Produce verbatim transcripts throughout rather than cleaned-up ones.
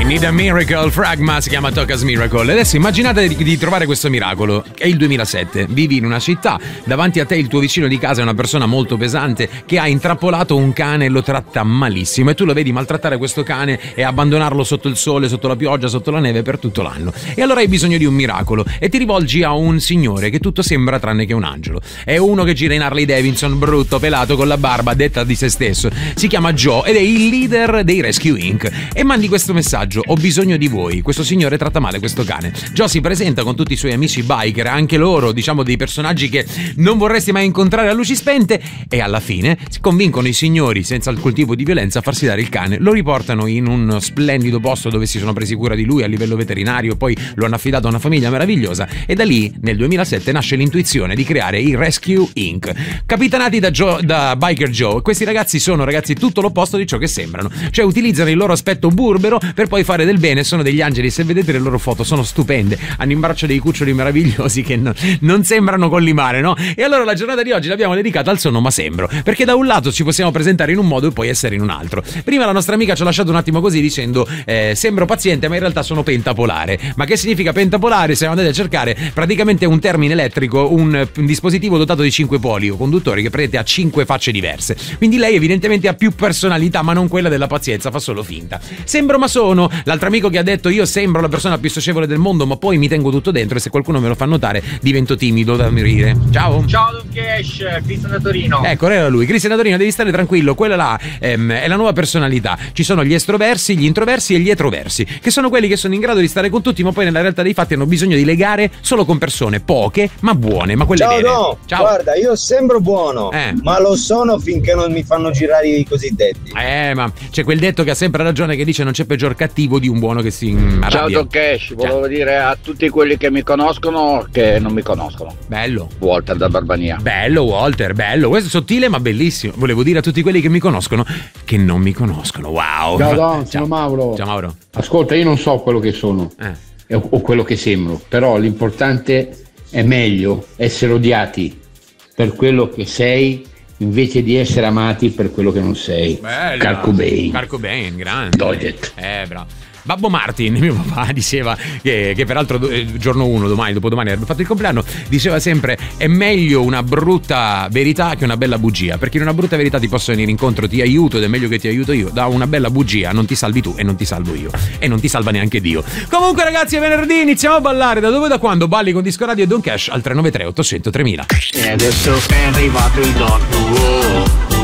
Need a Miracle, Fragma si chiama Toca's Miracle. Adesso immaginate di, di trovare questo miracolo. È il duemilasette, vivi in una città, davanti a te il tuo vicino di casa è una persona molto pesante che ha intrappolato un cane e lo tratta malissimo, e tu lo vedi maltrattare questo cane e abbandonarlo sotto il sole, sotto la pioggia, sotto la neve per tutto l'anno. E allora hai bisogno di un miracolo e ti rivolgi a un signore che tutto sembra tranne che un angelo. È uno che gira in Harley Davidson, brutto, pelato, con la barba, detta di se stesso. Si chiama Joe ed è il leader dei Rescue Incorporated. E mandi questo messaggio: ho bisogno di voi, questo signore tratta male questo cane. Joe si presenta con tutti i suoi amici biker, anche loro diciamo dei personaggi che non vorresti mai incontrare a luci spente, e alla fine si convincono i signori senza alcun tipo di violenza a farsi dare il cane, lo riportano in un splendido posto dove si sono presi cura di lui a livello veterinario, poi lo hanno affidato a una famiglia meravigliosa, e da lì nel duemilasette nasce l'intuizione di creare i Rescue Incorporated, capitanati da, Joe, da Biker Joe. Questi ragazzi sono ragazzi tutto l'opposto di ciò che sembrano, cioè utilizzano il loro aspetto burbero per poi fare del bene, sono degli angeli. Se vedete le loro foto sono stupende, hanno in braccio dei cuccioli meravigliosi che no, non sembrano collimare, no? E allora la giornata di oggi l'abbiamo dedicata al sonno ma sembro, perché da un lato ci possiamo presentare in un modo e poi essere in un altro. Prima la nostra amica ci ha lasciato un attimo così dicendo eh, sembro paziente ma in realtà sono pentapolare. Ma che significa pentapolare? Se andate a cercare, praticamente è un termine elettrico, un, un dispositivo dotato di cinque poli o conduttori che prende a cinque facce diverse, quindi lei evidentemente ha più personalità ma non quella della pazienza, fa solo finta. Sembro ma sono, l'altro amico che ha detto io sembro la persona più socievole del mondo ma poi mi tengo tutto dentro e se qualcuno me lo fa notare divento timido da morire. Ciao. Ciao Don Cash, Cristian da Torino. Ecco, era lui, Cristian da Torino, devi stare tranquillo, quella là ehm, è la nuova personalità. Ci sono gli estroversi, gli introversi e gli etroversi, che sono quelli che sono in grado di stare con tutti ma poi nella realtà dei fatti hanno bisogno di legare solo con persone poche ma buone, ma quelle Ciao, vere. no. Ciao. Guarda, io sembro buono, eh. ma lo sono finché non mi fanno girare i cosiddetti. Eh, ma c'è quel detto che ha sempre ragione che dice non c'è peggior cattivo di un buono che si arrabbia. Ciao Don Cash, volevo Ciao. dire a tutti quelli che mi conoscono che non mi conoscono. Bello. Walter da Barbania. Bello Walter, bello. Questo è sottile ma bellissimo. Volevo dire a tutti quelli che mi conoscono che non mi conoscono. Wow. Ciao Don, ciao Mauro. Ciao Mauro. Ascolta, io non so quello che sono eh. o quello che sembro, però l'importante è meglio essere odiati per quello che sei invece di essere amati per quello che non sei. Bello. Kurt Cobain. Kurt Cobain, grande. Doget. Eh, bravo. Babbo Martin, mio papà, diceva che, che peraltro il giorno uno, domani, dopodomani avrebbe fatto il compleanno, diceva sempre è meglio una brutta verità che una bella bugia, perché in una brutta verità ti posso venire incontro, ti aiuto ed è meglio che ti aiuto io, da una bella bugia non ti salvi tu e non ti salvo io e non ti salva neanche Dio. Comunque ragazzi, è venerdì, iniziamo a ballare. Da dove e da quando? Balli con Disco Radio e Don Cash al tre nove tre ottocento tremila. E adesso è arrivato il Don, oh,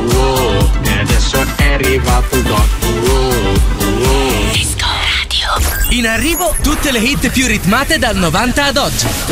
oh, e adesso è arrivato il Don, oh, oh. In arrivo tutte le hit più ritmate dal novanta ad oggi.